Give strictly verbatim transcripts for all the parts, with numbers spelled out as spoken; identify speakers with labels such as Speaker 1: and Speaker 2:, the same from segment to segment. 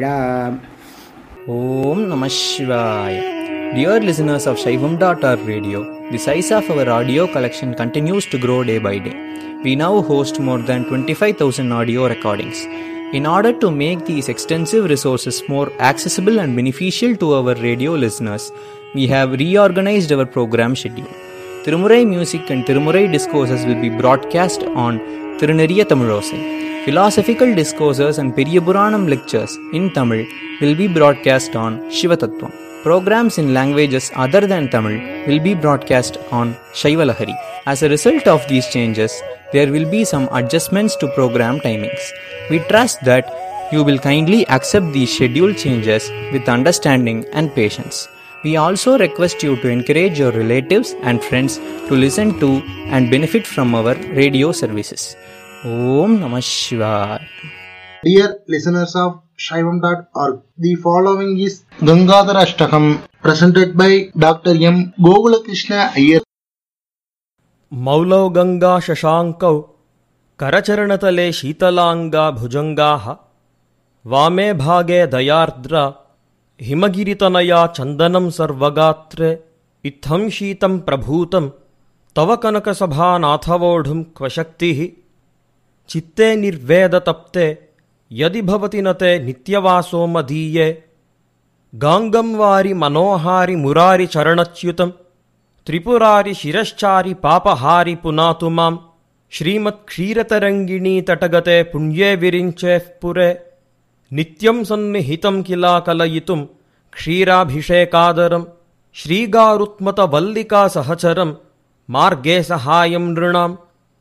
Speaker 1: Om Namah Shivaya. Dear listeners of Shaivam dot org radio, the size of our audio collection continues to grow day by day. We now host more than twenty-five thousand audio recordings. In order to make these extensive resources more accessible and beneficial to our radio listeners, we have reorganized our program schedule. Tirumurai music and Tirumurai discourses will be broadcast on Tiruneriya Tamilosai. Philosophical discourses and Periyapuranam lectures in Tamil will be broadcast on Shivatattvam. Programs in languages other than Tamil will be broadcast on Shaivalahari. As a result of these changes, there will be some adjustments to program timings. We trust that you will kindly accept these schedule changes with understanding and patience. We also request you to encourage your relatives and friends to listen to and benefit from our radio services. Om Namah Shivaya.
Speaker 2: Dear listeners of Shaivam dot org, the following is Gangadhara Ashtakam, presented by Doctor M. Gogulakrishna Iyer.
Speaker 3: मौलौ Ganga शशांकौ करचरणतले शीतलांगा भुजंगाः वामे भागे दयार्द्रा हिमगिरितनया चंदनं सर्वगात्रे इत्थं शीतं प्रभूतं तव कनकसभानाथवोढुं क्वशक्तिः चित्ते निर्वेदतप्ते यदि भवति न ते नित्यवासो मदीये गांगं वारि मनोहारि मुरारि चरणच्युतं त्रिपुरारि शिरश्चारि पापहारि पुनातु मां श्रीमत्क्षीरतरङ्गिणी तटगते पुण्ये विरिञ्चेः पुरे नित्यं सन्निहितं किला कलयितुं क्षीराभिषेकादरं श्रीगारुत्मतवल्लिका सहचरं मार्गे सहायं नृणाम्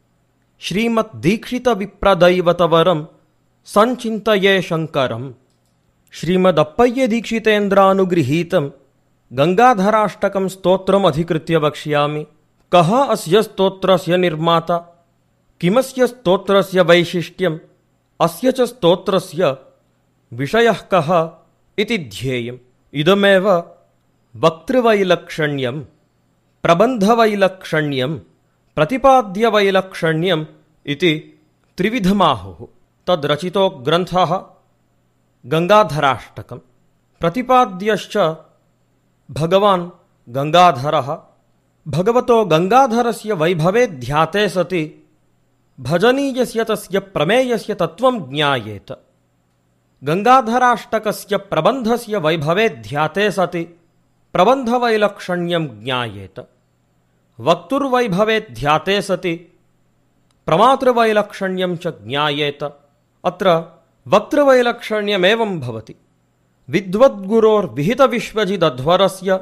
Speaker 3: श्रीमद्दीक्षितविप्रदैवतवरं संचिन्तये शङ्करम्. श्रीमदप्पय्य दीक्षितेन्द्रानुगृहीतं गंगाधराष्टकं स्तोत्रमधिकृत्य वक्ष्यामि. कः अस्य स्तोत्रस्य निर्माता, किमस्य स्तोत्रस्य वैशिष्ट्यम्, अस्य च स्तोत्रस्य विषयः कः इति ध्येयम्. इदमेव वक्तृवैलक्षण्यं, प्रबन्धवैलक्षण्यं, प्रतिपाद्यवैलक्षण्यम् इति त्रिविधमाहुः. तद्रचितो ग्रन्थः गंगाधराष्टकम्. प्रतिपाद्यश्च भगवान् गंगाधरः. भगवतो गंगाधरस्य वैभवे ध्याते सति भजनीयस्य तस्य प्रमेयस्य तत्त्वं ज्ञायेत. गंगाधराष्टकस्य प्रबन्धस्य वैभवे ध्याते सति प्रबन्धवैलक्षण्यं ज्ञायेत. वक्तुर्वैभवे ध्याते सति प्रमातृवैलक्षण्यं च ज्ञायेत. अत्र वक्तृवैलक्षण्यमेवं भवति. विद्वद्गुरोर्विहितविश्वजिदध्वरस्य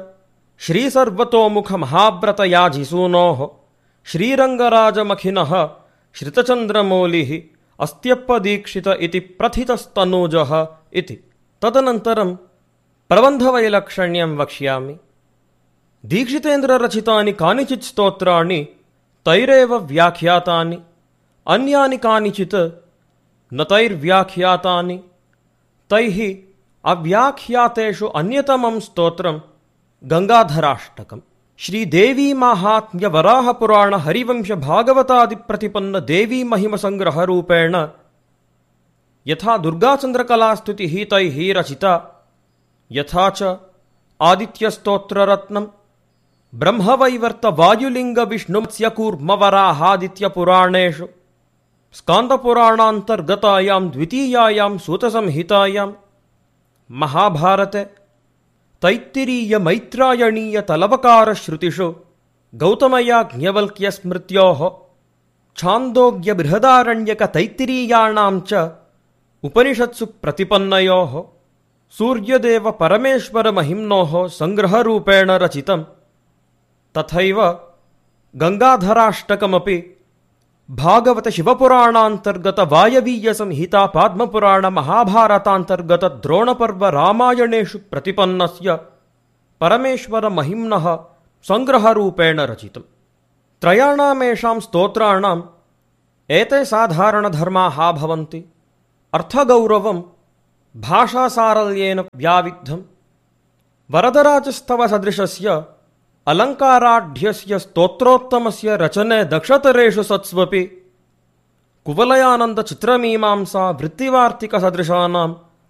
Speaker 3: श्रीसर्वतोमुखमहाव्रतयाजिसूनोः श्रीरङ्गराजमखिनः श्रितचन्द्रमौलिः अस्त्यप्पदीक्षित इति प्रथितस्तनूजः इति. तदनन्तरं प्रबन्धवैलक्षण्यं वक्ष्यामि. दीक्षितेन्द्ररचितानि कानिचित् स्तोत्राणि तैरेव व्याख्यातानि, अन्यानि कानिचित् न तैर्व्याख्यातानि. तैः अव्याख्यातेषु अन्यतमं स्तोत्रं गंगाधराष्टकम्. श्रीदेवी माहात्म्य वराहपुराण हरिवंश भागवतादिप्रतिपन्न देवी महिमसंग्रहरूपेण यथा दुर्गाचन्द्रकलास्तुतिः तैः रचिता, यथा च आदित्यस्तोत्ररत्नं, ब्रह्मवैवर्त वायुलिंग विष्णुमत्स्यकूर्मवराहादित्यपुराणेषु स्कान्दपुराणान्तर्गतायां द्वितीयायां सूतसंहितायां, महाभारते तैत्तिरीय मैत्रायणीय तलवकारश्रुतिषु गौतमयाज्ञवल्क्यस्मृत्योः छान्दोग्य बृहदारण्यक तैत्तिरीयाणां च उपनिषत्सु प्रतिपन्नयोः सूर्यदेव परमेश्वर महिम्नोः संग्रहरूपेण रचितं. तथैव गंगाधराष्टकमपि भागवत शिवपुराणान्तर्गत वायवीय संहिता पाद्मपुराण महाभारतान्तर्गत द्रोणपर्व रामायणेषु प्रतिपन्नस्य परमेश्वर महिम्नः संग्रहरूपेण रचितम्. त्रयाणामेषां स्तोत्राणाम् एते साधारणधर्माः भवन्ति. अर्थगौरवं भाषासारल्येन व्याविद्धम्. वरदराजस्तवसदृशस्य अलङ्काराढ्यस्य स्तोत्रोत्तमस्य रचने दक्षतरेषु सत्स्वपि कुवलयानन्दचित्रमीमांसा वृत्तिवार्तिकसदृशानाम्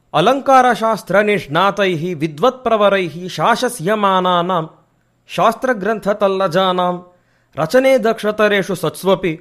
Speaker 3: ಅಲಂಕಾರಶಾಸ್ತ್ರನಿಷ್ಣಾತೈಃ ವಿದ್ವತ್ಪ್ರವರೈಃ ಶಾಸಸ್ಯಮಾನಾನಾಂ ಶಾಸ್ತ್ರಗ್ರಂಥತಲ್ಲಜಾನಾಂ ರಚನೆ ದಕ್ಷತರೇಷು ಸತ್ಸ್ವಪಿ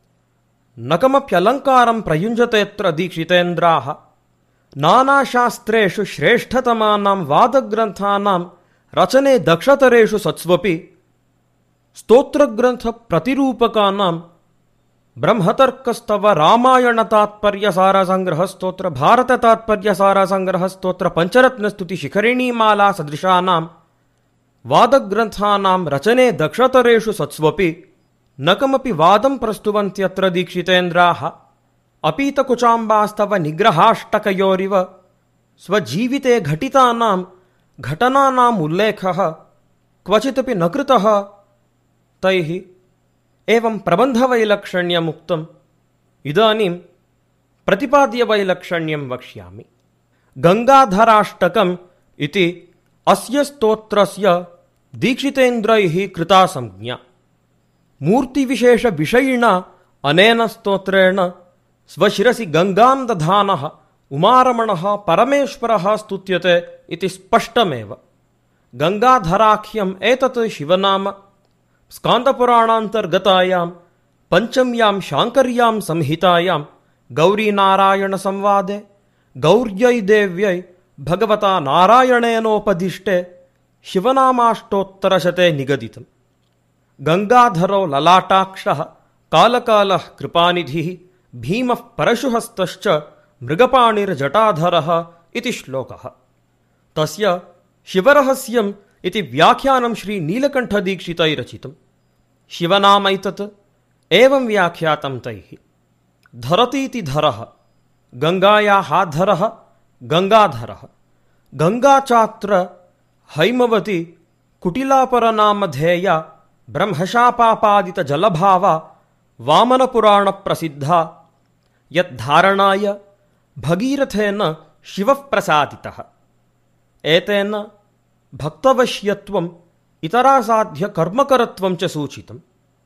Speaker 3: ನಕಮಪ್ಯಲಂಕಾರಂ ಪ್ರಯುಂಜತೆತ್ರ ದೀಕ್ಷಿತೇಂದ್ರಾಃ ನಾನಾಶಾಸ್ತ್ರೇಷು ಶ್ರೇಷ್ಠತಮಾನಾಂ ವಾದಗ್ರಂಥಾನಾಂ ರಚನೆ ದಕ್ಷತರೇಷು ಸತ್ಸ್ವಪಿ ಸ್ತೋತ್ರಗ್ರಂಥ ಪ್ರತಿರೂಪಕಾನಾಂ ಬ್ರಹ್ಮತರ್ಕಸ್ತವ ರಾಮಾಯಣ ತಾತ್ಪರ್ಯ ಸಾರ ಸಂಗ್ರಹ ಸ್ತೋತ್ರ ಭಾರತ ತಾತ್ಪರ್ಯ ಸಾರ ಸಂಗ್ರಹ ಸ್ತೋತ್ರ ಪಂಚರತ್ನ ಸ್ತುತಿ ಶಿಖರಿಣೀಮಾಲಾ ಸದೃಶಾನಾಂ ವಾದಗ್ರಂಥಾನಾಂ ರಚನೆ ದಕ್ಷತರೇಷು ಸತ್ಸ್ವಪಿ ನಕಮಪಿ ವಾದಂ ಪ್ರಸ್ತುವಂತ್ಯತ್ರ ದೀಕ್ಷಿತೇಂದ್ರಾಃ ಅಪೀತಕುಚಾಂಬಾಸ್ತವ ನಿಗ್ರಹಾಷ್ಟಕಯೋರಿವ ಸ್ವಜೀವಿತೆ ಘಟಿತಾನಾಂ ಘಟನಾನಾಂ ಉಲ್ಲೇಖಃ ಕ್ವಚಿದಪಿ ನ ಕೃತಃ ತೈಃ ಏವಂ ಪ್ರಬಂಧವೈಲಕ್ಷಣ್ಯಮುಕ್ತಂ ಇದಾನೀಂ ಪ್ರತಿಪಾದ್ಯವೈಲಕ್ಷಣ್ಯಂ ವಕ್ಷ್ಯಾಮಿ. ಗಂಗಾಧರಾಷ್ಟಕಂ ಇತಿ ಅಸ್ಯ ಸ್ತೋತ್ರಸ್ಯ ದೀಕ್ಷಿತೇಂದ್ರೈಃ ಕೃತಾ ಸಂಜ್ಞಾ. ಮೂರ್ತಿವಿಶೇಷ ವಿಷಯಿಣ ಅನೇನ ಸ್ತೋತ್ರೇಣ ಸ್ವಶಿರಸಿ ಗಂಗಾಂ ದಧಾನಃ ಉಮಾರಮಣಃ ಪರಮೇಶ್ವರಃ ಸ್ತುತ್ಯತೆ ಇತಿ ಸ್ಪಷ್ಟಮೇವ. ಗಂಗಾಧರಾಖ್ಯಂ ಏತತ್ ಶಿವನಾಮ ಸ್ಕಾಂದಪುರಾಣಾಂತರ್ಗತಾಯಾಂ ಪಂಚಮ್ಯಾಂ ಶಾಂಕರ್ಯಾಂ ಸಂಹಿತಾಯಾಂ ಗೌರೀನಾರಾಯಣ ಸಂವಾದೆ ಗೌರ್ಯೈ ದೇವ್ಯೈ ಭಗವತಾ ನಾರಾಯಣೇನೋಪದಿಷ್ಟೆ ಶಿವನಾಮಾಷ್ಟೋತ್ತರಶತೆ ನಿಗದಿತಂ. ಗಂಗಾಧರೋ ಲಲಾಟಾಕ್ಷಃ ಕಾಲಕಾಲಃ ಕೃಪಾನಿಧಿಃ ಭೀಮಃ ಪರಶುಹಸ್ತಶ್ಚ ಮೃಗಪಾಣಿರ್ಜಟಾಧರಃ ಇತಿ ಶ್ಲೋಕಃ. ತಸ್ಯ ಶಿವರಹಸ್ಯಂ ಇತಿ ವ್ಯಾಖ್ಯಾನಂ ಶ್ರೀ ನೀಲಕಂಠದೀಕ್ಷಿತೈ ರಚಿತಂ. ಶಿವನಾಮೈತತ್ ಏವಂ ವ್ಯಾಖ್ಯಾತಂ ತೈಃ. ಧರತೀತಿ ಧರಃ ಗಂಗಾಯಾಃ ಧರಃ ಗಂಗಾಧರಃ. ಗಂಗಾಚಾತ್ರ ಹೈಮವತಿ ಕುಟಿಲಾಪರನಾಮಧೇಯ ಬ್ರಹ್ಮಶಾಪಾಪಾದಿತ ಜಲಭಾವ ವಾಮನಪುರಾಣ ಪ್ರಸಿದ್ಧ ಯದ್ಧಾರಣಾಯ ಭಗೀರಥೇನ ಶಿವಃ ಪ್ರಸಾದಿತಃ. ಏತೇನ ಭಕ್ತವಶ್ಯತ್ವಂ ಇತರಾಸಾಧ್ಯ ಕರ್ಮಕರತ್ವಂ ಚ ಸೂಚಿತಂ.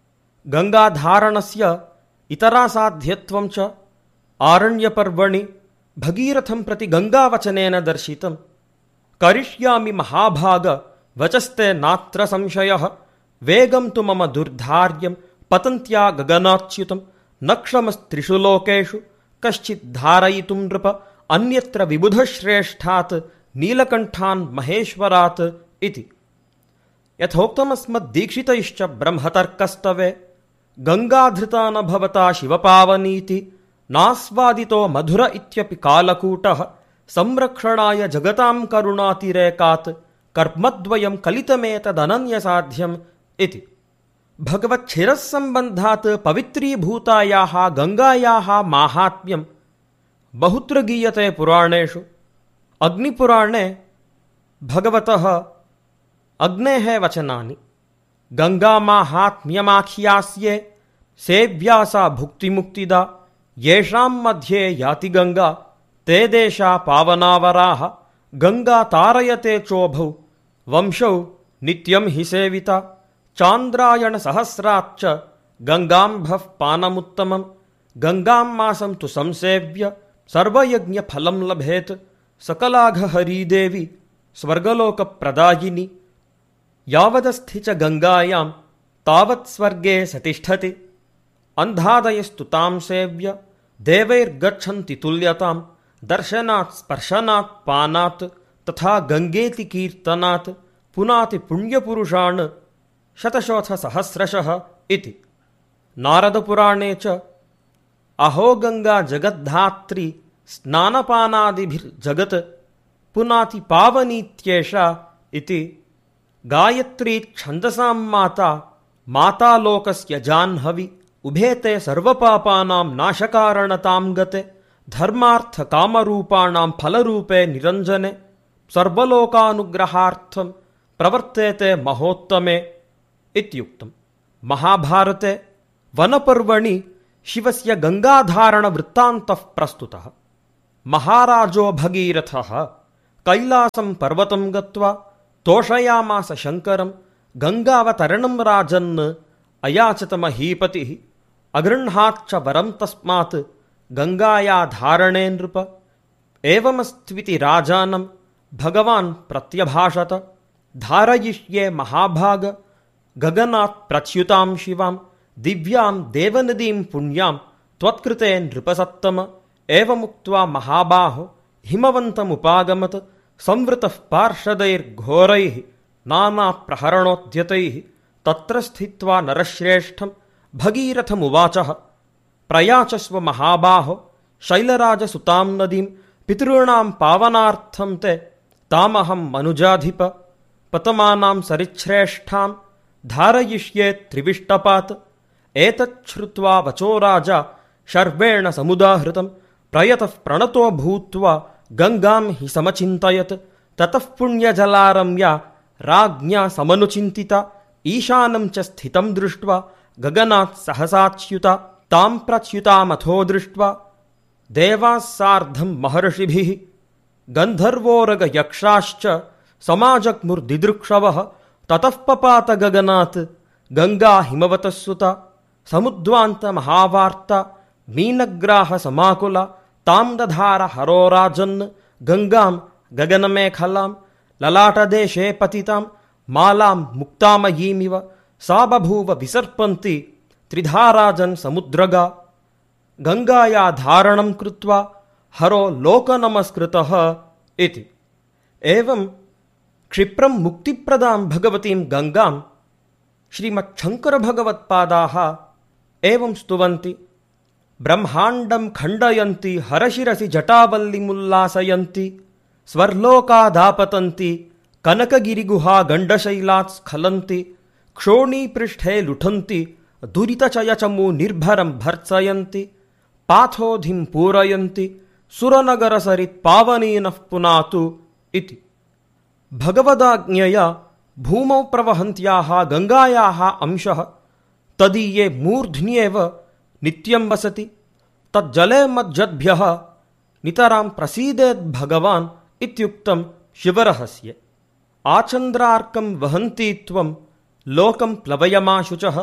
Speaker 3: ಗಂಗಾಧಾರಣಸ್ಯ ಇತರಾಸಾಧ್ಯತ್ವಂ ಚ ಆರಣ್ಯಪರ್ವಣಿ ಭಗೀರಥಂ ಪ್ರತಿ ಗಂಗಾವಚನೇನ ದರ್ಶಿತಂ. ಕರಿಷ್ಯಾಮಿ ಮಹಾಭಾಗ ವಚಸ್ತೆ ನಾತ್ರ ಸಂಶಯಃ ವೇಗಂ ತು ಮಮ ದುರ್ಧಾರ್ಯಂ ಪತಂತ್ಯಾ ಗಗನಾಚ್ಯುತಂ ನಕ್ಷಮಸ್ತ್ರಿಷು ಲೋಕೇಷು ಕಶ್ಚಿತ್ ಧಾರಯಿತುಂ ನೃಪ ಅನ್ಯತ್ರ ವಿಬುಧಶ್ರೇಷ್ಠಾತ್ ನೀಲಕಂಠಾನ್ ಮಹೇಶ್ವರಾತ್ ಇತಿ. ಯಥೋಕ್ತಮಸ್ಮದ್ದೀಕ್ಷಿತೈಶ್ಚ ಬ್ರಹ್ಮತರ್ಕಸ್ತವೆ ಗಂಗಾಧೃತಾನ ಭವತಾ ಶಿವಪಾವನೀತಿ ನಾಸ್ವಾದಿತೋ ಮಧುರ ಇತ್ಯಪಿ ಕಾಲಕೂಟಃ ಸಂರಕ್ಷಣಾಯ ಜಗತಾಂ ಕರುಣಾತಿರೇಕಾತ್ ಕರ್ಮದ್ವಯಂ ಕಲಿತಮೇತದನನ್ಯಸಾಧ್ಯಂ ಇತಿ. ಭಗವಚ್ಛಿರಸ್ಸಂಬಂಧಾತ್ ಪವಿತ್ರೀಭೂತಾಯಾಃ ಗಂಗಾಯಾಃ ಮಾಹಾತ್ಮ್ಯಂ ಬಹುತ್ರ ಗೀಯತೆ ಪುರಾಣೇಷು. ಅಗ್ನಿಪುರಾಣೆ ಭಗವತಃ ಅಗ್ನೇಃ ವಚನಾನಿ. ಗಂಗಾಮಾಹಾತ್ಮ್ಯಮಾಖ್ಯಾಸ್ಯೆ ಸೇವ್ಯಾ ಸಾ ಭುಕ್ತಿಮುಕ್ತಿದಾ ಯೇಷಾಂ ಮಧ್ಯೆ ಯಾತಿ ಗಂಗಾ ತೇ ದೇಶಾ ಪಾವನಾವರಾಃ ಗಂಗಾ ತಾರಯತೆ ಚೋಭೌ ವಂಶೌ ನಿತ್ಯಂ ಹಿ ಸೇವಿತಾ ಚಾಂದ್ರಾಯಣ ಸಹಸ್ರಾಚ್ಚ ಗಂಗಾಂಭಃ ಪಾನಮುತ್ತಮಂ ಗಂಗಾಂ ಮಾಸಂ ತು ಸಂಸೇವ್ಯ ಸರ್ವಯಜ್ಞ ಫಲಂ ಲಭೇತ್ ಸಕಲಾಘ ಹರೀದೇವಿ ಸ್ವರ್ಗಲೋಕ ಪ್ರದಾಯಿನಿ ಯಾವದಸ್ಥಿ ಚ ಗಂಗಾಯಾಂ ತಾವತ್ ಸ್ವರ್ಗೇ ಸತಿಷ್ಠತಿ ಅಂಧಾದಯಸ್ತು ತಾಂ ಸೇವ್ಯ ದೇವೈರ್ಗಚ್ಚಂತಿ ತುಲ್ಯತಾಂ ದರ್ಶನಾತ್ ಸ್ಪರ್ಶನಾತ್ ಪಾನಾತ್ ತಥಾ ಗಂಗೇತಿ ಕೀರ್ತನಾತ್ ಪುನಾತಿ ಪುಣ್ಯಪುರುಷಾನ್ ಶತಶೋಥ ಸಹಸ್ರಶಃ ಇತಿ. ನಾರದಪುರಾಣೇ ಚ ಅಹೋ ಗಂಗಾ ಜಗದ್ಧಾತ್ರಿ ಸ್ನಾನಪಾನಾದಿಭಿರ್ಜಗತ್ ಪುನಾತಿ ಪಾವನೀತ್ಯೇಷಾ ಇತಿ. ಗಾಯತ್ರೀ ಛಂದಸಾಂ ಮಾತಾ ಮಾತಾ ಲೋಕಸ್ಯ ಜಾಹ್ನವಿ ಉಭೇತೆ ಸರ್ವಪಾಪಾನಾಂ ನಾಶಕಾರಣತಾಂ ಗತೆ ಧರ್ಮಾರ್ಥ ಕಾಮರೂಪಾಣಾಂ ಫಲರೂಪೇ ನಿರಂಜನೆ ಸರ್ವಲೋಕಾನುಗ್ರಹಾರ್ಥಂ ಪ್ರವರ್ತೇತೆ ಮಹೋತ್ತಮೆ ಇತ್ಯುಕ್ತಂ. ಮಹಾಭಾರತೆ ವನಪರ್ವಣಿ ಶಿವಸ್ಯ ಗಂಗಾಧಾರಣ ವೃತ್ತಾಂತಃ ಪ್ರಸ್ತುತಃ. ಮಹಾರಾಜೋ ಭಗೀರಥಃ ಕೈಲಾಸಂ ಪರ್ವತಂ ಗತ್ವಾ ತೋಷಯಾಮಾಸ ಶಂಕರಂ ಗಂಗಾವತರಣಂ ರಾಜನ್ ಅಯಾಚತ ಮಹೀಪತಿಃ ಅಗೃಹಾಚ್ಚ ವರಂ ತಸ್ಮಾತ್ ಗಂಗಾಯಾ ಧಾರಣೇ ನೃಪ ಏವಮಸ್ತ್ವಿತಿ ರಾಜಾನಂ ಭಗವಾನ್ ಪ್ರತ್ಯಭಾಷತ ಧಾರಯಿಷ್ಯೆ ಮಹಾಭಾಗ ಗಗನಾತ್ ಪ್ರಚ್ಯುತಾಂ ಶಿವಾಂ ದಿವ್ಯಾಂ ದೇವನದೀಂ ಪುಣ್ಯಾಂ ತ್ವತ್ಕೃತೆ ನೃಪಸತ್ತಮ ಏವಮುಕ್ತ್ವಾ ಮಹಾಬಾಹೋ ಹಿಮವಂತಮುಪಾಗಮತ್ ಸಂವೃತಃ ಪಾರ್ಷದೈರ್ಘೋರೈಃ ನಾನಾ ಪ್ರಹರಣೋದ್ಯತೈಃ ತತ್ರ ಸ್ಥಿತ್ವಾ ನರಶ್ರೇಷ್ಠಂ ಭಗೀರಥಮುವಾಚಃ ಪ್ರಯಾಚಸ್ವ ಮಹಾಬಾಹೋ ಶೈಲರಾಜಸುತಾಂ ನದೀಂ ಪಿತॄಣಾಂ ಪಾವನಾರ್ಥಂ te ತಾಮಹಂ ಮನುಜಾಧಿಪ ಪತಮಾನಾಂ ಸರಿಚ್ಛ್ರೇಷ್ಠಾಂ ಧಾರಯಿಷ್ಯೆ ತ್ರಿವಿಷ್ಟಪಾತ್ ಏತಚ್ಛ್ರುತ್ವಾ ವಚೋ ರಾಜ ಶರ್ವೇಣ ಸಮುದಾಹೃತಂ ಪ್ರಯತಃ ಪ್ರಣತೋ ಭೂತ್ವಾ ಗಂಗಾಂ ಹಿ ಸಮಚಿಂತಯತ್ ತತಃ ಪುಣ್ಯಜಲಾರಮ್ಯ ರಾಜ್ಞಾ ಸಮನುಚಿಂತಿತ ಈಶಾನಂ ಚ ಸ್ಥಿತಂ ದೃಷ್ಟ್ವಾ ಗಗನಾತ್ ಸಹಸಾಚ್ಯುತ ತಾಂ ಪ್ರಚ್ಯುತಾಮಥೋ ದೃಷ್ಟ್ವಾ ದೇವಾಃ ಸಾರ್ಧಂ ಮಹರ್ಷಿಭಿಃ ಗಂಧರ್ವೋರಗ ಯಕ್ಷಾಶ್ಚ ಸಮಾಜಗ್ಮುರ್ದಿದೃಕ್ಷವಃ ತತಃ ಪಪಾತ ಗಗನಾತ್ ಗಂಗಾ ಹಿಮವತಃ ಸುತ ಸಮುದ್ವಾಂತ ಮಹಾವಾರ್ತ ಮೀನಗ್ರಾಹ ಸಮಾಕುಲ ತಾಂ ದಧಾರ ಹರೋರಾಜನ್ ಗಂಗಾಂ ಗಗನಮೇಖಲಾಂ ಲಲಾಟದೇಶೇ ಪತಿತಾಂ ಮಾಲಾಂ ಮುಕ್ತಾಮಯೀಮಿವ ಸಾ ಬಭೂವ ವಿಸರ್ಪಂತಿ ತ್ರಿಧಾರಾಜನ್ ಸಮುದ್ರಗಾ ಗಂಗಾಯಾ ಧಾರಣಂ ಕೃತ್ವಾ ಹರೋ ಲೋಕನಮಸ್ಕೃತಃ ಇತಿ. ಏವಂ ಕ್ಷಿಪ್ರಂ ಮುಕ್ತಿಪ್ರದಾಂ ಭಗವತೀಂ ಗಂಗಾಂ ಶ್ರೀಮಚ್ಛಂಕರಭಗವತ್ಪಾದಾಃ ಏವಂ ಸ್ತುವಂತಿ. ಬ್ರಹ್ಮಾಂಡಂ ಖಂಡಯಂತಿ ಹರಶಿರಸಿ ಜಟಾವಲ್ಲಿಮುಲ್ಲಾಸಯಂತಿ ಸ್ವರ್ಲೋಕಾದಾಪತಂತಿ ಕನಕಗಿರಿಗುಹಾ ಗಂಡಶೈಲಾತ್ ಸ್ಖಲಂತಿ ಕ್ಷೋಣೀಪೃಷ್ಠೇ ಲುಠಂತಿ ದುರಿತಚಯಚಮೂ ನಿರ್ಭರಂ ಭರ್ತ್ಸಯಂತಿ ಪಾಥೋಧಿಂ ಪೂರಯಂತಿ ಸುರನಗರಸರಿತ್ ಪಾವನೀನಃ ಪುನಾತು ಇತಿ. ಭಗವದಾಜ್ಞೆಯ ಭೂಮೌ ಪ್ರವಹಂತ್ಯಾಃ ಗಂಗಾಯಾಃ ಅಂಶಃ ತದೀಯೇ ಮೂರ್ಧ್ನ್ಯೇವ ನಿತ್ಯಂ ವಸತಿ ತಜ್ಜಲೆ ಮಜ್ಜದ್ಭ್ಯಃ ನಿತರಾಂ ಪ್ರಸೀದೇದ್ ಭಗವಾನ್ ಇತ್ಯುಕ್ತಂ ಶಿವರಹಸ್ಯೆ. ಆಚಂದ್ರಾರ್ಕಂ ವಹಂತಿ ತ್ವಂ ಲೋಕಂ ಪ್ಲವಯಮಾಶುಚಃ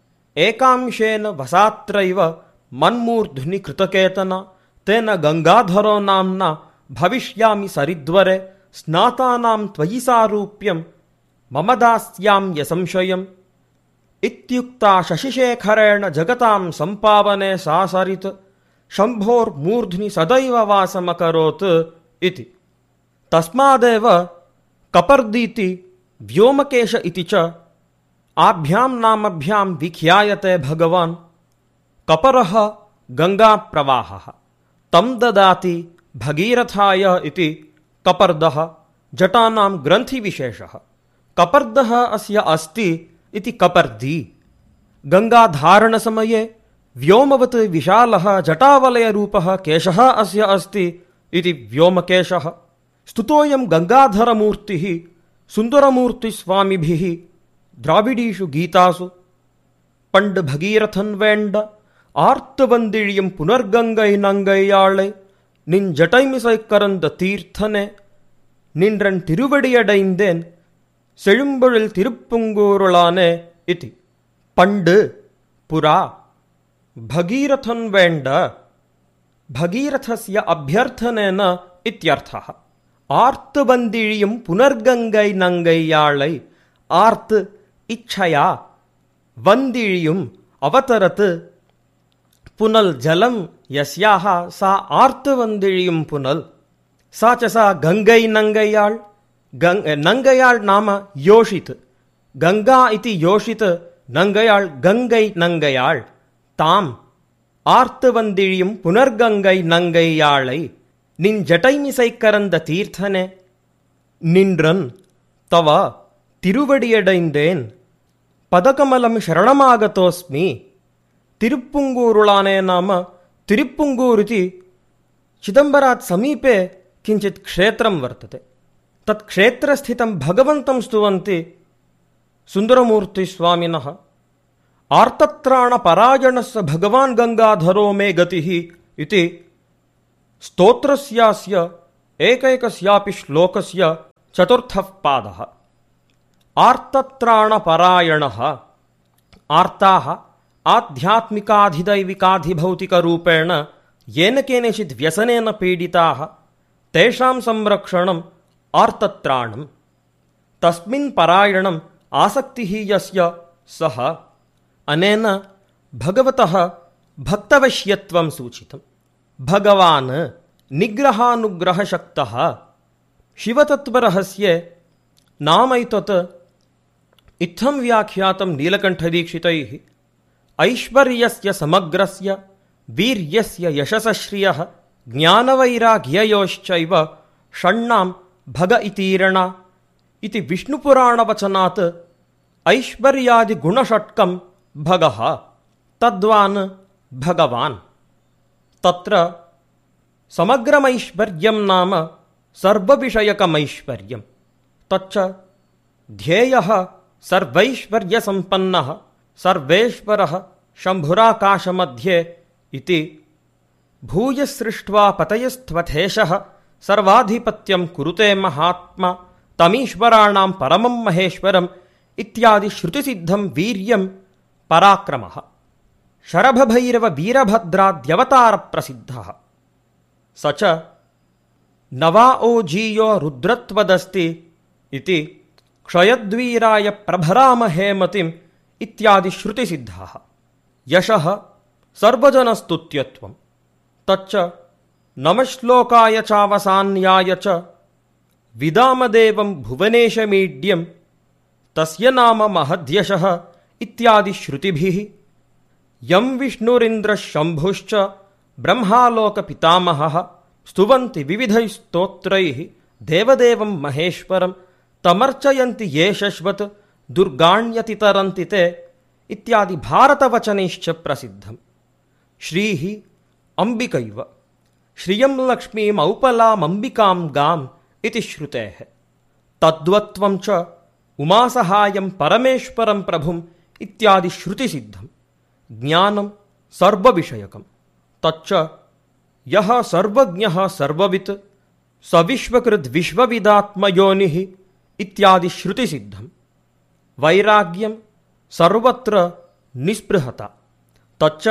Speaker 3: ಏಕಾಂಶೇನ ವಸಾತ್ರೈವ ಮನ್ಮೂರ್ಧ್ನಿ ಕೃತಕೇತನ ತೇನ ಗಂಗಾಧರೋ ನಾಮ್ನ ಭವಿಷ್ಯಾಮಿ ಸರಿದ್ವರೆ ಸ್ನಾತಾನಾಂ ತ್ವಯಿ ಸಾರೂಪ್ಯಂ ಮಮ ದಾಸ್ಯಾಮ್ಯ ಸಂಶಯಂ ಇತ್ಯುಕ್ತಾ ಶಶಿಶೇಖರೇಣ ಜಗತಾಂ ಸಂಪಾವನೆ ಸಾ ಸರಿತ್ ಶಂಭೋರ್ಮೂರ್ಧ್ನಿ ಸದೈವ ವಾಸಮಕರೋತ್ ಇತಿ. ತಸ್ಮಾದೇವ ಕಪರ್ದೀತಿ ವ್ಯೋಮಕೇಶ ಇತಿ ಚ ಆಭ್ಯಾಂ ನಾಮಭ್ಯಾಂ ವಿಖ್ಯಾಯತೆ ಭಗವಾನ್. ಕಪರಃ ಗಂಗಾ ಪ್ರವಾಹಃ ತಂ ದದಾತಿ ಭಗೀರಥಾಯ ಇತಿ ಕಪರ್ದಃ ಜಟಾನಾಂ ಗ್ರಂಥಿ ವಿಶೇಷಃ. ಕಪರ್ದಃ ಅಸ್ಯ ಅಸ್ತಿ ಇತಿ ಕಪರ್ದಿ. ಗಂಗಾಧಾರಣ ಸಮಯೇ ವ್ಯೋಮವತ್ ವಿಶಾಲಃ ಜಟಾವಲಯರೂಪಃ ಕೇಶಃ ಅಸ್ಯ ಅಸ್ತಿ ಇತಿ ವ್ಯೋಮಕೇಶಃ. ಸ್ತುತೋಯಂ ಗಂಗಾಧರಮೂರ್ತಿಃ ಸುಂದರಮೂರ್ತಿಸ್ವಾಮಿಭಿಃ ದ್ರಾವಿಡೀಷು ಗೀತಾಸು. ಪಂಡ್ ಭಗೀರಥನ್ ವೇಂಡ ಆರ್ತವಂದಿಳಿಯಂ ಪುನರ್ಗಂಗೈ ನಂಗೈಯಾಳೆ ನಿನ್ ಜಟೈಮಿಸೈ ಕರಂದ ತೀರ್ಥನೆ ನಿನ್ರನ್ ತಿರುವಡಿಯಡೈಂದೇನ್ ಸೆಳುಂಬೊಳಿಲ್ ತಿರುಪ್ಪುಂಗೂರುಳಾನೆ ಇತಿ. ಪಂಡ್ ಪುರಾ ಭಗೀರಥನ್ ವೇಂಡ ಭಗೀರಥಸ್ಯ ಅಭ್ಯರ್ಥನೇನ ಇತ್ಯರ್ಥಃ. ಆರ್ತವಂದಿಳಿಯಂ ಪುನರ್ಗಂಗೈ ನಂಗೈಯಾಳೈ ಆರ್ತ್ ಇಚ್ಛಯಾ ವಂದಿಳಿಯುಂ ಅವತರತ್ ಪುನಲ್ ಜಲಂ ಯಸ್ಯಾಹ ಸಾ ಆರ್ತವಂದಿಳಿಯುಂ ಪುನಲ್ ಸಾ ಚ ಸಾ ಗಂಗೈ ನಂಗೈಯಾಳ್. ಗಂಗ್ ನಂಗಯಾಳ್ ನಾಮ ಯೋಷಿತ್ ಗಂಗಾ ಇತಿ ಯೋಷಿತ್ ನಂಗಯಾಳ್ ಗಂಗೈ ನಂಗಯಾಳ್ ತಾಂ ಆರ್ತವಂದಿಳಿಯುಂ ಪುನರ್ಗಂಗೈ ನಂಗೈಯಾಳೈ ನಿನ್ ಜಟೈಮಿಸೈಕರಂದ ತೀರ್ಥನೆ ನಿನ್ರನ್ ತವ ತಿರುವಡಿಯಡೈಂದೇನ್ ಪದಕಮಲಂ ಶರಣಮಾಗತೋಸ್ಮಿ. ತಿರುಪ್ಪುಂಗೂರುಳಾನೆ ನಾಮ ತಿರುಪ್ಪುಂಗೂರಿತಿ ಚಿದಂಬರಾತ್ ಸಮೀಪೆ ಕಿಂಚಿತ್ ಕ್ಷೇತ್ರಂ ವರ್ತತೆ. ತತ್ ಕ್ಷೇತ್ರಸ್ಥಿತಂ ಭಗವಂತಂ ಸ್ತುವಂತಿ ಸುಂದರಮೂರ್ತಿಸ್ವಾಮಿನಃ. ಆರ್ತತ್ರಾಣ ಪರಾಯಣಸ್ಸ ಭಗವಾನ್ ಗಂಗಾಧರೋ ಮೇ ಗತಿಃ ಇತಿ ಸ್ತೋತ್ರಸ್ಯಾಸ್ಯ ಏಕೈಕಸ್ಯಾಪಿ ಶ್ಲೋಕಸ್ಯ ಚತುರ್ಥಃ ಪಾದಃ. ಆರ್ತತ್ರಾಣ ಪರಾಯಣಃ ಆರ್ತಾಃ ಆಧ್ಯಾತ್ಮಿಕಾಧಿದೈವಿಕಾಧಿಭೌತಿಕರೂಪೇಣ ಯೇನ ಕೇನಚಿತ್ ವ್ಯಸನೇನ ಪೀಡಿತಾಃ ತೇಷಾಂ ಸಂರಕ್ಷಣಂ ಆರ್ತತ್ರಾಣಂ ತಸ್ಮಿನ್ ಪರಾಯಣಂ ಆಸಕ್ತಿಃ ಯಸ್ಯ ಸಹ ಅನೇನ ಭಗವತಃ ಭಕ್ತವಶ್ಯತ್ವಂ ಸೂಚಿತಂ. ಭಗವಾನ್ ನಿಗ್ರಹಾನುಗ್ರಹಶಕ್ತಃ ಶಿವತತ್ವರಹಸ್ಯೆ ನಾಮೈತತ್ ಇತ್ತಂ ವ್ಯಾಖ್ಯಾತಂ ನೀಲಕಂಠದೀಕ್ಷಿತೈಃ ಐಶ್ವರ್ಯಸ್ಯ ಸಮಗ್ರಸ್ಯ ವೀರ್ಯಸ್ಯ ಯಶಸಶ್ರಿಯಃ ಜ್ಞಾನವೈರಾಗ್ಯಯೋಶ್ಚೈವ ಷಣ್ಣಾಂ ಭಗ ಇತೀರಣ ಇತಿ ವಿಷ್ಣುಪುರಾಣವಚನಾತ್ ಐಶ್ವರ್ಯಾದಿಗುಣಷಟ್ಕಂ ಭಗಃ ತದ್ವಾನ್ ಭಗವಾನ್. ತತ್ರ ಸಮಗ್ರಮೈಶ್ವರ್ಯಂ ನಾಮ ಸರ್ವವಿಷಯಕಮೈಶ್ವರ್ಯಂ ತಚ್ಚ ಧ್ಯೇಯಃ ಸರ್ವೈಶ್ವರ್ಯಸಂಪನ್ನಃ ಸರ್ವೇಶ್ವರಃ ಶಂಭುರಾಕಾಶಮಧ್ಯೆ ಇತಿ ಭೂಯಸೃಷ್ಟ್ವಾ ಪತಯಸ್ತ್ವಥೇಶಃ ಸರ್ವಾಧಿಪತ್ಯಂ ಕುರುತೆ ಮಹಾತ್ಮ ತಮೀಶ್ವರಾಣಾಂ ಪರಮಂ ಮಹೇಶ್ವರಂ ಇತ್ಯಾದಿ ಶ್ರುತಿಸಿದ್ಧಂ ವೀರ್ಯಂ ಪರಾಕ್ರಮಃ ಶರಭಭೈರವ ವೀರಭದ್ರಾದ್ಯವತಾರ ಪ್ರಸಿದ್ಧಃ. ಸ ಚ ನವಾ ಓಜೀಯೋ ರುದ್ರತ್ವದಸ್ತಿ ಇತಿ ಕ್ಷಯದ್ವೀರಾಯ ಪ್ರಭರಾಮ ಹೇಮತಿಂ ಇತ್ಯಾದಿ ಶ್ರುತಿಸಿದ್ಧಃ. ಯಶಃ ಸರ್ವಜನಸ್ತುತ್ಯತ್ವಂ ತಚ್ಚ ನಮಶ್ಲೋಕಾಯ ಚಾವಸಾನ್ಯಾಯ ಚ ವಿದಾಮದೇವಂ ಭುವನೇಶಮೀಡ್ಯಂ ತಸ್ಯ ನಾಮ ಮಹದ್ಯಶಃ ಇತ್ಯಾದಿ ಶ್ರುತಿಭಿಃ ಯಂ ವಿಷ್ಣುರಿಂದ್ರಃ ಶಂಭುಶ್ಚ ಬ್ರಹ್ಮಾಲೋಕ ಪಿತಾಮಹಃ ಸ್ತುವಂತಿ ವಿವಿಧೈಃ ಸ್ತೋತ್ರೈಃ ದೇವದೇವಂ ಮಹೇಶ್ವರಂ ತಮರ್ಚಯಂತಿ ಯೇ ಶಶ್ವತ್ ದುರ್ಗಾಣ್ಯತಿತರಂತಿ ತೇ ಇತ್ಯಾದಿ ಭಾರತವಚನೈಶ್ಚ ಪ್ರಸಿದ್ಧಂ. ಶ್ರೀಃ ಅಂಬಿಕೈವ ಶ್ರಿಯಂ ಲಕ್ಷ್ಮೀಂ ಔಪಲಾಮಂಬಿಕಾಂ ಗಾಂ ಇತಿ ಶ್ರುತೇಃ ತದ್ವತ್ವಂ ಚ ಉಮಾಸಹಾಯಂ ಪರಮೇಶ್ವರಂ ಪ್ರಭುಂ ಇತ್ಯಾದಿ ಶ್ರುತಿಸಿದ್ಧಂ. ಜ್ಞಾನಂ ಸರ್ವವಿಷಯಕಂ ತಚ್ಚ ಯಃ ಸರ್ವಜ್ಞಃ ಸರ್ವವಿತ್ ಸ ವಿಶ್ವಕೃದ್ ವಿಶ್ವವಿದಾತ್ಮಯೋನಿಃ ಇತ್ಯಾದಿ ಶ್ರುತಿಸಿದ್ಧಂ. ವೈರಾಗ್ಯಂ ಸರ್ವತ್ರ ನಿಸ್ಪೃಹತ ತಚ್ಚ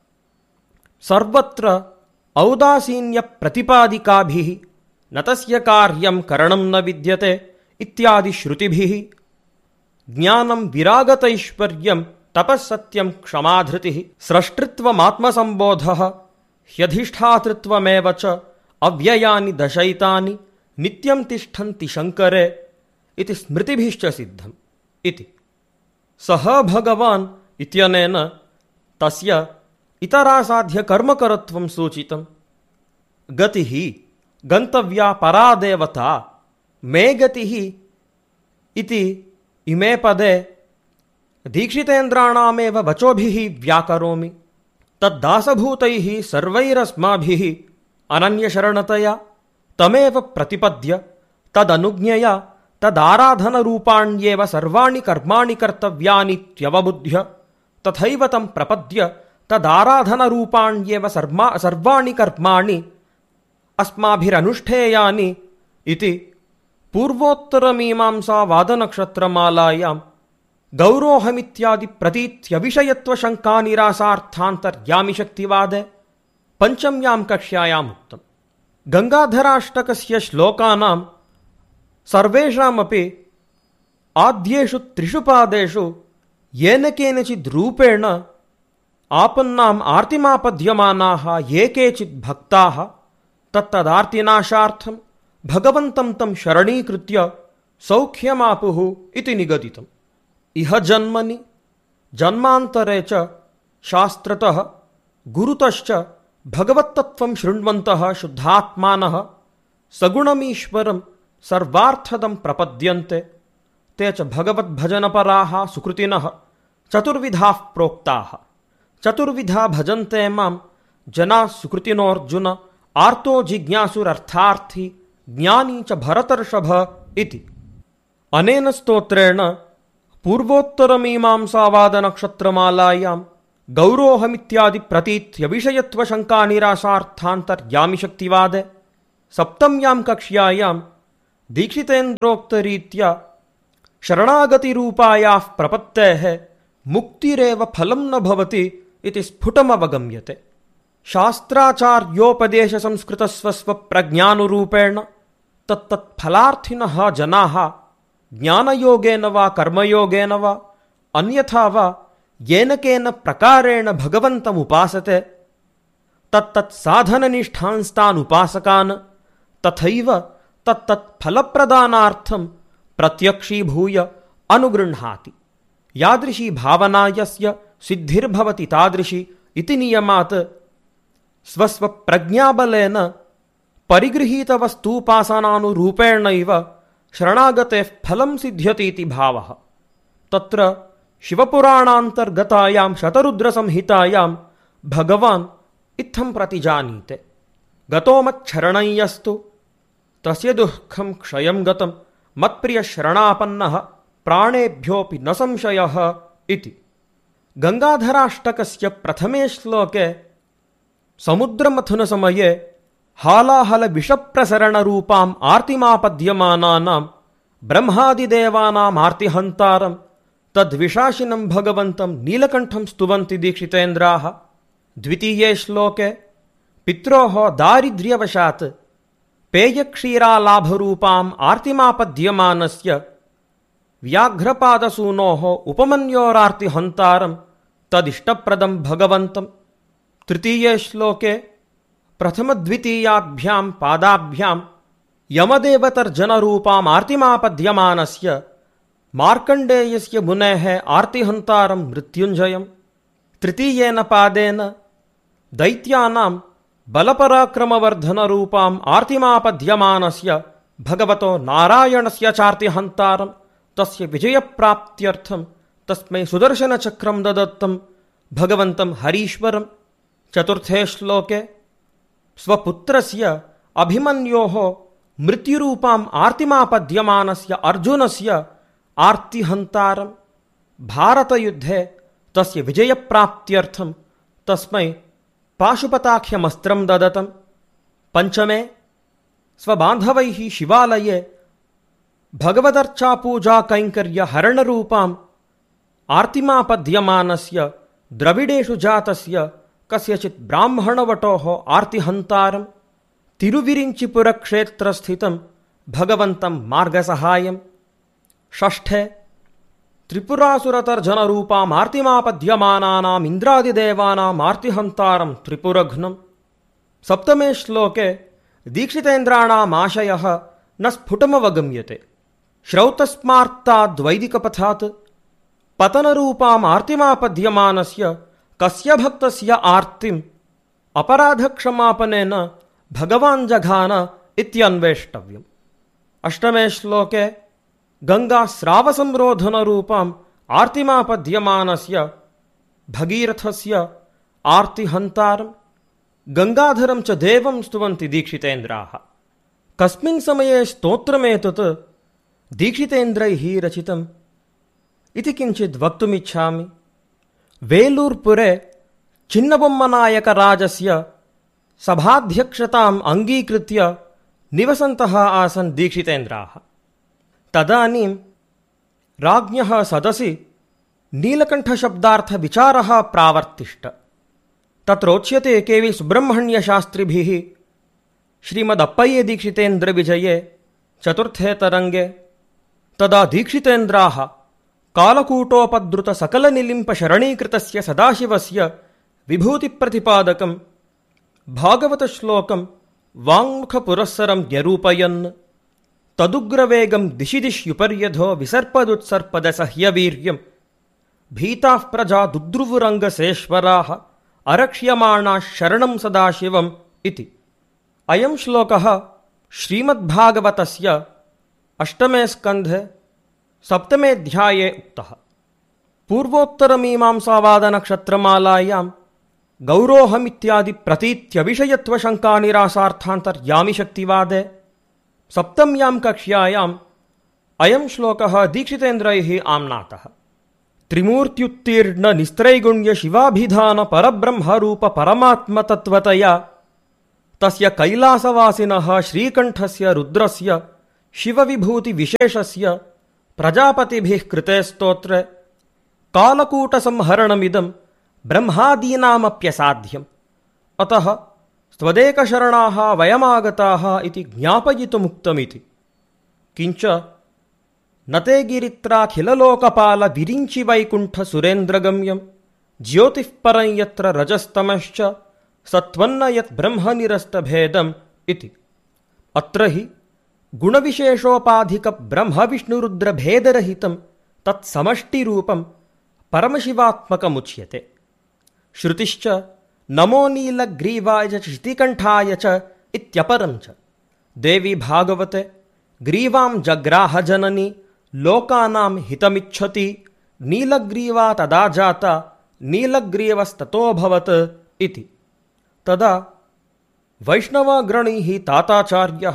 Speaker 3: ಸರ್ವತ್ರ ಔದಾಸೀನ್ಯ ಪ್ರತಿಪಾದಿಕಾಭಿಃ ನ ತಸ್ಯ ಕಾರ್ಯಂ ಕರಣಂ ನ ವಿದ್ಯತೆ ಇತ್ಯಾದಿ ಶ್ರುತಿಭಿಃ. ಜ್ಞಾನಂ ವಿರಾಗತೈಶ್ವರ್ಯಂ ತಪಸ್ಸತ್ಯಂ ಕ್ಷಮಾಧೃತಿಃ ಸ್ರಷ್ಟೃತ್ವಮಾತ್ಮಸಂಬೋಧಃ ಹ್ಯಧಿಷ್ಠಾತೃತ್ವಮೇವ ಚ ಅವ್ಯಯಾನಿ ದಶೈತಾನಿ ನಿತ್ಯಂ ತಿಷ್ಠಂತಿ ಶಂಕರೆ ಇತಿ ಸ್ಮೃತಿಭಿಶ್ಚ ಸಿದ್ಧಂ ಇತಿ. ಸಹ ಭಗವಾನ್ ಇತ್ಯನೇನ ತಸ್ಯ ಇತರಾಸಾಧ್ಯ ಕರ್ಮಕರತ್ವಂ ಸೂಚಿತಂ. ಗತಿಃ ಗಂತವ್ಯಾ ಪರಾ ದೇವತಾ ಮೇ ಗತಿಃ ಇತಿ ಇಮೇ ಪದೇ ದೀಕ್ಷಿತೇಂದ್ರಾಣಾಮೇವ ವಚೋಭಿಃ ವ್ಯಾಕರೋಮಿ. ತದ್ದಾಸಭೂತೈಃ ಸರ್ವೈರಸ್ಮಾಭಿಃ ಅನನ್ಯಶರಣತಯಾ ತಮೇವ ಪ್ರತಿಪದ್ಯ ತದನುಜ್ಞೆಯ ತದಾರಾಧನರೂಪಾಣ್ಯೇವ ಸರ್ವಾಣಿ ಕರ್ಮಾಣಿ ಕರ್ತವ್ಯಾನಿತ್ಯವಬುದ್ಧ್ಯ ತಥೈವ ತಂ ಪ್ರಪದ್ಯ ತದಾರಾಧನರೂಪಾಣ್ಯೇವ ಸರ್ಮಾ ಸರ್ವಾಣಿ ಕರ್ಮಾಣಿ ಅಸ್ಮಾಭಿರನುಷ್ಠೇಯಾನಿ ಇತಿ ಪೂರ್ವೋತ್ತರಮೀಮಾಂಸಾ ವಾದನಕ್ಷತ್ರಮಾಲಾಯಾಂ ಗೌರೋಹಮಿತ್ಯಾದಿ ಪ್ರತೀತ್ಯವಿಷಯತ್ವಶಂಕಾನಿರಾಸಾರ್ಥಾಂತರ್ಯಾಮಿ ಶಕ್ತಿವಾದೆ ಪಂಚಮ್ಯಾಂ ಕಕ್ಷ್ಯಾಯಾಮ್ ಉಕ್ತಂ. ಗಂಗಾಧರಾಷ್ಟಕಸ್ಯ ಶ್ಲೋಕಾನಾಂ ಸರ್ವೇಷಾಮಪಿ ಆದ್ಯೇಷು ತ್ರಿಷು ಪಾದೇಷು ಯೇನ ಕೇನಚಿದ್ ರೂಪೇಣ ಆಪನ್ನಾಂ ಆರ್ತಿಮಾಪದ್ಯಮಾನಾಃ ಯೇ ಕೇಚಿದ್ ಭಕ್ತಾಃ ತತ್ತದಾರ್ತಿನಾಶಾರ್ಥಂ ಭಗವಂತಂ ತಂ ಶರಣೀಕೃತ್ಯ ಸೌಖ್ಯಮಾಪುಃ ಇತಿ ನಿಗದಿತಂ. ಇಹ ಜನ್ಮನಿ ಜನ್ಮಾಂತರೆ ಚ ಶಾಸ್ತ್ರತಃ ಗುರುತಶ್ಚ ಭಗವತ್ತತ್ವಂ ಶೃಣ್ವಂತಃ ಶುದ್ಧಾತ್ಮಾನಃ ಸಗುಣಮೀಶ್ವರಂ ಸರ್ವಾರ್ಥದಂ ಪ್ರಪದ್ಯಂತೆ ತೇ ಚ ಭಗವದ್ಭಜನಪರಾಃ ಸುಕೃತಿನಃ ಚತುರ್ವಿಧಾಃ ಪ್ರೋಕ್ತಾಃ. ಚತುರ್ವಿಧಾ ಭಜಂತೆ ಮಾಂ ಜನಾ ಸುಕೃತಿನೋರ್ಜುನ ಆರ್ತೋ ಜಿಜ್ಞಾಸುರರ್ಥಾರ್ಥಿ ಜ್ಞಾನಿ ಚ ಭರತರ್ಷಭ ಇತಿ. ಅನೇನ ಸ್ತೋತ್ರೇಣ ಪೂರ್ವೋತ್ತರಮೀಮಾಂಸಾವಾದನಕ್ಷತ್ರಮಾಲಾಯಾಂ ಗೌರೋಹಮಿತ್ಯಾದಿ ಪ್ರತೀತ್ಯವಿಷಯತ್ವಶಂಕಾನಿರಾಸಾರ್ಥಾಂತರ್ಯಾಮಿ ಶಕ್ತಿವಾದೆ ಸಪ್ತಮ್ಯಾಂ ಕಕ್ಷ್ಯಾಯಾಂ ದೀಕ್ಷಿತೇಂದ್ರೋಕ್ತರೀತ್ಯ ಶರಣಾಗತಿರೂಪಾಯಾಃ ಪ್ರಪತ್ತೇಃ ಮುಕ್ತಿರೇವ ಫಲಂ ನ ಭವತಿ ಇತಿ ಸ್ಫುಟಮವಗಮ್ಯತೆ. ಶಾಸ್ತ್ರಾಚಾರ್ಯೋಪದೇಶ ಸಂಸ್ಕೃತ ಸ್ವಸ್ವ ಪ್ರಜ್ಞಾನುರೂಪೇಣ ತತ್ತತ್ ಫಲಾರ್ಥಿನಃ ಜನಾಃ ಜ್ಞಾನಯೋಗೇನ ವಾ ಕರ್ಮಯೋಗೇನ ವಾ ಅನ್ಯಥಾ ವಾ ಯೇನಕೇನ ಪ್ರಕಾರೇಣ ಭಗವಂತಮುಪಾಸತೆ ತತ್ತತ್ ಸಾಧನನಿಷ್ಠಾಂಸ್ತಾನ್ ಉಪಾಸಕಾನ್ ತಥೈವ ತತ್ತತ್ ಫಲಪ್ರದಾನಾರ್ಥಂ ಪ್ರತ್ಯಕ್ಷೀಭೂಯ ಅನುಗೃಹ್ಣಾತಿ. ಯಾದೃಶಿ ಭಾವನಾ ಯಸ್ಯ ಸಿದ್ಧಿರ್ಭವತಿ ತಾದೃಶಿ ಇತಿ ನಿಯಮಾತ್ ಸ್ವಸ್ವ ಪ್ರಜ್ಞಾಬಲೇನ ಪರಿಗೃಹೀತವಸ್ತೂಪಾಸನಾನುರೂಪೇಣೈವ ಶರಣಾಗತೆ ಫಲಂ ಸಿದ್ಧ್ಯತೀತಿ ಭಾವಃ. ತತ್ರ ಶಿವಪುರಾಣಾಂತರ್ಗತಾಯಾಂ ಶತರುದ್ರಸಂಹಿತಾಯಾಂ ಭಗವಾನ್ ಇತ್ತಂ ಪ್ರತಿಜಾನೀತೆ. ಗತೋ ಮಚ್ಚರಣಯ್ಯಸ್ತು ತಸ್ಯ ದುಃಖಂ ಕ್ಷಯಂ ಗತಂ ಮತ್ಪ್ರಿಯ ಶರಣಾಪನ್ನಃ ಪ್ರಾಣೇಭ್ಯೋಪಿ ನ ಸಂಶಯಃ ಇತಿ. ಗಂಗಾಧರಾಷ್ಟಕಸ್ಯ ಪ್ರಥಮೇ ಶ್ಲೋಕೆ ಸಮುದ್ರಮಥನ ಸಮಯೇ ಹಾಲಾಹಲ ವಿಷಪ್ರಸರಣರೂಪಾಂ ಆರ್ತಿಮಾಪದ್ಯಮಾನಾನಾಂ ಬ್ರಹ್ಮಾದಿದೇವಾನಾಂ ಆರ್ತಿಹಂತಾರಂ ತದ್ವಿಶಾಸಿನಂ ಭಗವಂತಂ ನೀಲಕಂಠಂ ಸ್ತುವಂತಿ ದೀಕ್ಷಿತೇಂದ್ರಾಃ. ದ್ವಿತೀಯೇ ಶ್ಲೋಕೆ ಪಿತ್ರೋಃ ದಾರಿದ್ರ್ಯವಶಾತ್ ಪೇಯಕ್ಷೀರಾಲಾಭರೂಪಾಂ ಆರ್ತಿಮಾಪದ್ಯಮಾನಸ್ಯ ವ್ಯಾಘ್ರಪಾದಸೂನೋಃ ಉಪಮನ್ಯೋರಾರ್ತಿಹಂತಾರಂ ತದಿಷ್ಟಪ್ರದಂ ಭಗವಂತಂ. ತೃತೀಯೇ ಶ್ಲೋಕೆ ಪ್ರಥಮದ್ವಿತೀಯಾಭ್ಯಾಂ ಪಾದಾಭ್ಯಾಂ ಯಮದೇವತರ್ಜನರೂಪಾಂ ಆರ್ತಿಮಾಪದ್ಯಮಾನಸ್ಯ ಮಾರ್ಕಂಡೇಯಸ್ಯ ಮುನೇಃ ಆರ್ತಿಹಂತಾರಂ ಮೃತ್ಯುಂಜಯಂ. ತೃತೀಯೇನ ಪಾದೇನ ದೈತ್ಯಾನಾಂ ಬಲಪರಾಕ್ರಮವರ್ಧನರೂಪಾಂ ಆರ್ತಿಮಾಪದ್ಯಮಾನಸ್ಯ ಭಗವತೋ ನಾರಾಯಣಸ್ಯ ಚಾರ್ತಿಹಂತಾರಂ ತಸ್ಯ ವಿಜಯಪ್ರಾಪ್ತ್ಯರ್ಥಂ ತಸ್ಮೈ ಸುದರ್ಶನಚಕ್ರಂ ದದತ್ತಂ ಭಗವಂತಂ ಹರೀಶ್ವರಂ. ಚತುರ್ಥೇ ಶ್ಲೋಕೆ ಸ್ವಪುತ್ರಸ್ಯ ಅಭಿಮನ್ಯೋಃ ಮೃತ್ಯುರೂಪಾಂ ಆರ್ತಿಮಾಪದ್ಯಮಾನಸ್ಯ ಅರ್ಜುನಸ್ಯ ಆರ್ತಿಹಂತಾರಂ ಭಾರತಯುದ್ಧೆ ತಸ್ಯ ವಿಜಯಪ್ರಾಪ್ತ್ಯರ್ಥಂ ತಸ್ಮೈ ಪಾಶುಪತಾಖ್ಯಮಸ್ತ್ರಂ ದದತಂ. ಪಂಚಮೇ ಸ್ವಬಾಂಧವೈಃ ಶಿವಾಲಯೇ ಭಗವದರ್ಚಾಪೂಜಾ ಕೈಂಕರ್ಯ ಹರಣರೂಪಾಂ ಆರ್ತಿಮಾಪದ್ಯಮಾನಸ್ಯ ದ್ರವಿಡೇಷು ಜಾತಸ್ಯ ಕಸ್ಯಚಿತ್ ಬ್ರಾಹ್ಮಣವಟೋಃ ಆರ್ತಿಹಂತಾರಂ ತಿರುವಿರಿಂಚಿಪುರಕ್ಷೇತ್ರಸ್ಥಿತಂ ಭಗವಂತಂ ಮಾರ್ಗಸಹಾಯಂ. ಷಷ್ಠೆ ತ್ರಿಪುರಾಸುರತರ್ಜನರೂಪಾಂ ಆರ್ತಿಮಾಪದ್ಯಮಾನಾನಾಂ ಇಂದ್ರಾದಿದೇವಾನಾಂ ಆರ್ತಿಹಂತಾರಂ ತ್ರಿಪುರಘ್ನಂ. ಸಪ್ತಮೇ ಶ್ಲೋಕೆ ದೀಕ್ಷಿತೇಂದ್ರಾಣಾಂ ಆಶಯಃ ನ ಸ್ಫುಟಮವಗಮ್ಯತೆ. ಶ್ರೌತಸ್ಮಾರ್ತಾದ್ವೈದಿಕಪಥಾತ್ ಪತನರೂಪಾಂ ಆರ್ತಿಮಾಪದ್ಯಮಾನಸ್ಯ ಕಸ್ಯ ಭಕ್ತಸ್ಯ ಆರ್ತಿಂ ಅಪರಾಧಕ್ಷಮಾಪನೇನ ಭಗವಾನ್ ಜಘಾನ ಇತ್ಯನ್ವೇಷ್ಟವ್ಯಂ. ಅಷ್ಟಮೇ ಶ್ಲೋಕೆ ಗಂಗಾ ಸ್ರಾವಸಂರೋಧನರೂಪಾಂ ಆರ್ತಿಮಾಪದ್ಯಮಾನಸ್ಯ ಭಗೀರಥಸ್ಯ ಆರ್ತಿಹಂತಾರಂ ಗಂಗಾಧರಂ ಚ ದೇವಂ ಸ್ತುವಂತಿ ದೀಕ್ಷಿತೇಂದ್ರಾಃ. ಕಸ್ಮಿನ್ ಸಮಯೇ ಸ್ತೋತ್ರಮೇತತ್ ದೀಕ್ಷಿತೇಂದ್ರೈಃ ರಚಿತಂ ಇತಿ ಕಿಂಚಿತ್ ವಕ್ತುಮಿಚ್ಛಾಮಿ. ವೇಲೂರ್ಪುರೆ ಚಿನ್ನಬೊಮ್ಮನಾಯಕರಾಜಸ್ಯ ಸಭಾಧ್ಯಕ್ಷತಾಂ ಅಂಗೀಕೃತ್ಯ ನಿವಸಂತಃ ಆಸನ್ ದೀಕ್ಷಿತೇಂದ್ರಾಃ. ತದಾನೀಂ ರಾಜ್ಞಃ ಸದಸಿ ನೀಲಕಂಠಶಬ್ದಾರ್ಥವಿಚಾರಃ ಪ್ರಾವರ್ತಿಷ್ಠ. ತತ್ರೋಚ್ಯತೆ K V ಸುಬ್ರಹ್ಮಣ್ಯಶಾಸ್ತ್ರಿಭಿಃ ಶ್ರೀಮದಪ್ಪಯ್ಯ ದೀಕ್ಷಿತೇಂದ್ರ ವಿಜಯೇ ಚತುರ್ಥೇ ತರಂಗೆ. ತದಾ ದೀಕ್ಷಿತೇಂದ್ರಾಃ ಕಾಲಕೂಟೋಪದ್ರುತ ಸಕಲನಿಲಿಂಪ ಶರಣೀಕೃತಸ್ಯ ಸದಾಶಿವಸ್ಯ ವಿಭೂತಿಪ್ರತಿಪಾದಕಂ ಭಾಗವತಶ್ಲೋಕಂ ವಾङ्मुखपुरःसरं ನ್ಯರೂಪಯನ್ ತದುಗ್ರವೇಗಂ ದಿಶಿ ದಿಶ್ಯುಪರ್ಯಧೋ ವಿಸರ್ಪದುತ್ಸರ್ಪದಸಹ್ಯವೀರ್ಯಂ ಭೀತಾಃ ಪ್ರಜಾ ದುದ್ರುವುರಂಗಸೇಶ್ವರಾಃ ಅರಕ್ಷ್ಯಮಾಣಾಃ ಶರಣಂ ಸದಾಶಿವಂ ಇತಿ. ಅಯಂ ಶ್ಲೋಕಃ ಶ್ರೀಮದ್ಭಾಗವತಸ್ಯ ಅಷ್ಟಮೇ ಸ್ಕಂಧೆ ಸಪ್ತಮೇऽಧ್ಯಾಯೇ ಉಕ್ತಃ. ಪೂರ್ವೋತ್ತರಮೀಮಾಂಸಾವಾದನಕ್ಷತ್ರಮಾಲಾಯಾಂ ಗೌರೋಹಮಿತ್ಯಾದಿ ಪ್ರತೀತ್ಯವಿಷಯತ್ವಶಂಕಾನಿರಾಸಾರ್ಥಾಂತರ್ಯಾಮಿ ಶಕ್ತಿವಾದೆ ಸಪ್ತಮ್ಯಾಂ ಕಕ್ಷ್ಯಾಯಾಂ ಅಯಂ ಶ್ಲೋಕಃ ದೀಕ್ಷಿತೇಂದ್ರೈಃ ಆಮ್ನಾತಃ. ತ್ರಿಮೂರ್ತ್ಯುತ್ತೀರ್ಣ ನಿಸ್ತ್ರೈಗುಣ್ಯ ಶಿವಾಭಿಧಾನ ಪರಬ್ರಹ್ಮರೂಪ ಪರಮಾತ್ಮತತ್ವತಯ ತಸ್ಯ ಕೈಲಾಸವಾಸಿನಃ ಶ್ರೀಕಂಠಸ್ಯ ರುದ್ರಸ್ಯ ಶಿವವಿಭೂತಿ ವಿಶೇಷಸ್ಯ ಪ್ರಜಾಪತಿಭಿಃ ಕೃತೆ ಸ್ತೋತ್ರೆ ಕಾಲಕೂಟಸಂಹರಣಮಿದಂ ಬ್ರಹ್ಮಾದೀನಾಮಪ್ಯಸಾಧ್ಯಂ अतः स्वदेकशरणाः वयमागताः इति ज्ञापयितुमुक्तमिति। किञ्च न ते गिरित्राखिललोकपालविरिञ्चि वैकुण्ठसुरेन्द्रगम्यं ज्योतिःपरं यत्र रजस्तमश्च सत्त्वन्न यत् ब्रह्मनिरस्तभेदम् इति। अत्र हि गुणविशेषोपाधिकब्रह्मविष्णुरुद्रभेदरहितं तत्समष्टिरूपं परमशिवात्मकमुच्यते। श्रुतिश्च नमो नीलग्रीवाय च श्रुतिकण्ठाय च इत्यपरं च। देवी भागवते ग्रीवां जग्राह जननी लोकानां हितमिच्छति नीलग्रीवा तदा जाता नीलग्रीवस्ततोऽभवत् इति। तदा वैष्णवाग्रणीः ताताचार्यः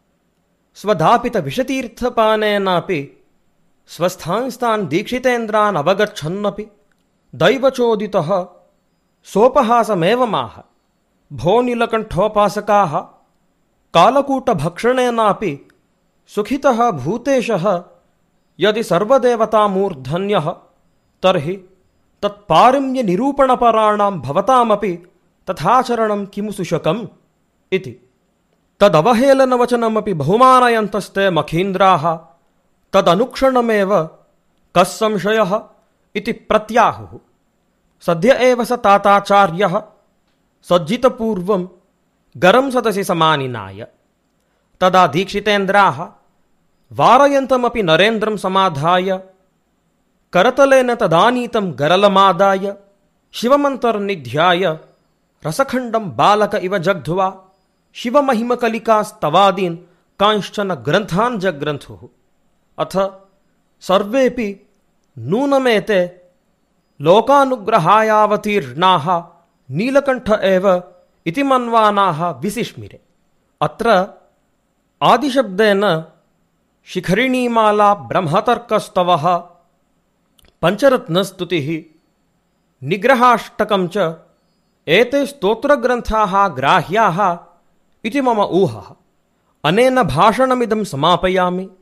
Speaker 3: स्वधापितविषतीर्थपानेनापि स्वस्थांस्तान् दीक्षितेन्द्रान् अवगच्छन्नपि दैवचोदितः सोपहासमेवमाह। भो नीलकण्ठोपासकाः कालकूटभक्षणेनापि सुखितः भूतेशः यदि सर्वदेवतामूर्धन्यः तर्हि तत्पारम्यनिरूपणपराणां भवतामपि तथाचरणं किमु सुशकम् इति। तदवहेलनवचनमपि बहुमानयन्तस्ते मखीन्द्राः तदनुक्षणमेव कः संशयः इति प्रत्याहुः। सद्य एव स ताताचार्यः सज्जितपूर्वं गरं सदसि समानिनाय। तदा दीक्षितेन्द्राः वारयन्तमपि नरेन्द्रं समाधाय करतलेन तदानीतं गरलमादाय शिवमन्तर्निध्याय रसखण्डं बालक इव जग्ध्वा शिवमहिमकलिकास्तवादीन् कांश्चन ग्रन्थान् जग्रन्थुः। अथ सर्वेऽपि नूनमेते लोकानुग्रहायावतीर्णाः नीलकण्ठ एव इति मन्वानाः विसिष्मिरे। अत्र आदिशब्देन शिखरिणीमाला ब्रह्मतर्कस्तवः पञ्चरत्नस्तुतिः निग्रहाष्टकं च एते स्तोत्रग्रन्थाः ग्राह्याः इति मम ऊहः। अनेन भाषणमिदं समापयामि।